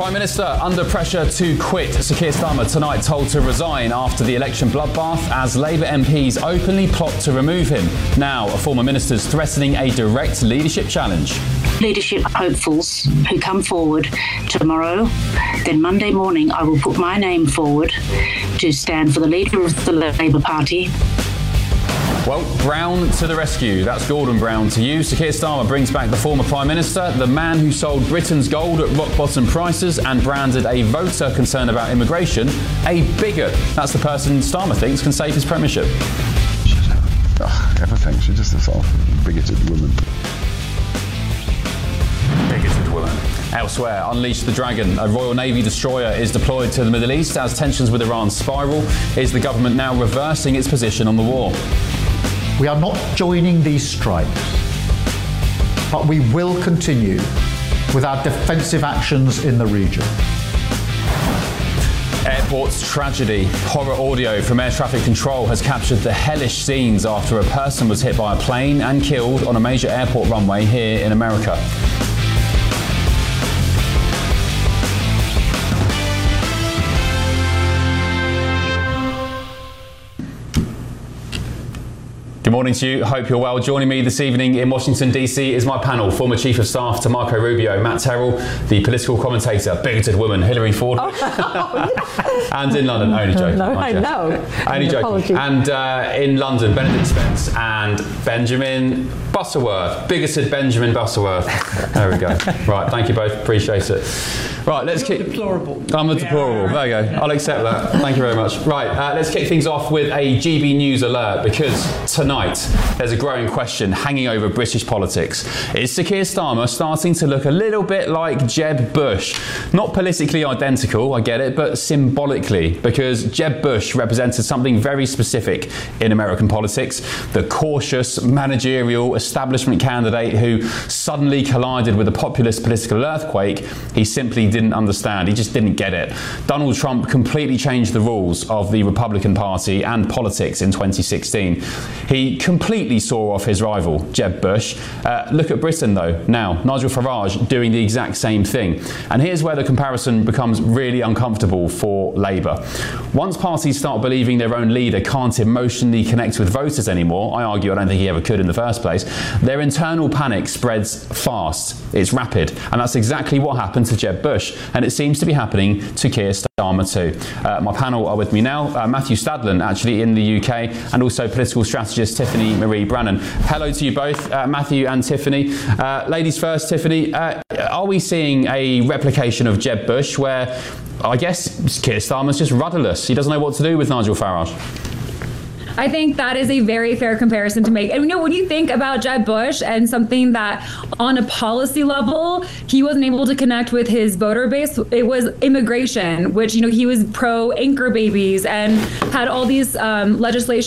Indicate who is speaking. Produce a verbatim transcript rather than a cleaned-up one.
Speaker 1: Prime Minister under pressure to quit. Sir Keir Starmer tonight told to resign after the election bloodbath as Labour M Ps openly plot to remove him. Now, a former minister's threatening a direct leadership challenge.
Speaker 2: Leadership hopefuls who come forward tomorrow, then Monday morning I will put my name forward to stand for the leader of the Labour Party.
Speaker 1: Well, Brown to the rescue. That's Gordon Brown to you. Sir Keir Starmer brings back the former Prime Minister, the man who sold Britain's gold at rock-bottom prices and branded a voter concerned about immigration a bigot. That's the person Starmer thinks can save his premiership.
Speaker 3: Ugh, everything. She's just a sort of bigoted woman.
Speaker 1: Bigoted woman. Elsewhere, Unleash the Dragon. A Royal Navy destroyer is deployed to the Middle East as tensions with Iran spiral. Is the government now reversing its position on the war?
Speaker 4: We are not joining these strikes, but we will continue with our defensive actions in the region.
Speaker 1: Airport's tragedy. Horror audio from air traffic control has captured the hellish scenes after a person was hit by a plane and killed on a major airport runway here in America. Good morning to you. Hope you're well. Joining me this evening in Washington, D C is my panel. Former Chief of Staff to Marco Rubio, Matt Terrell, the political commentator, bigoted woman, Hillary Ford. Oh, and in London, only joking.
Speaker 5: No, I know.
Speaker 1: Only joking.
Speaker 5: Apology.
Speaker 1: And uh, in London, Benedict Spence and Benjamin Butterworth. Bigoted Benjamin Butterworth. There we go. Right, thank you both. Appreciate it. Right, let's
Speaker 6: You're
Speaker 1: kick.
Speaker 6: deplorable.
Speaker 1: I'm a deplorable. There you go. I'll accept that. Thank you very much. Right, uh, let's kick things off with a G B News alert because tonight there's a growing question hanging over British politics. Is Sir Keir Starmer starting to look a little bit like Jeb Bush? Not politically identical, I get it, but symbolically, because Jeb Bush represented something very specific in American politics. The cautious, managerial establishment candidate who suddenly collided with a populist political earthquake he simply didn't understand. He just didn't get it. Donald Trump completely changed the rules of the Republican Party and politics in twenty sixteen. He completely saw off his rival, Jeb Bush. Uh, look at Britain, though, now. Nigel Farage doing the exact same thing. And here's where the comparison becomes really uncomfortable for Labour. Once parties start believing their own leader can't emotionally connect with voters anymore, I argue I don't think he ever could in the first place, their internal panic spreads fast. It's rapid. And that's exactly what happened to Jeb Bush. And it seems to be happening to Keir Starmer too. Uh, my panel are with me now. Uh, Matthew Stadlen, actually, in the U K, and also political strategist Tiffany Marie Brannan. Hello to you both, uh, Matthew and Tiffany. Uh, ladies first, Tiffany, uh, are we seeing a replication of Jeb Bush where, I guess, Keir Starmer's just rudderless? He doesn't know what to do with Nigel Farage.
Speaker 5: I think that is a very fair comparison to make. And you know, when you think about Jeb Bush and something that on a policy level, he wasn't able to connect with his voter base, it was immigration, which, you know, he was pro anchor babies and had all these um, legislation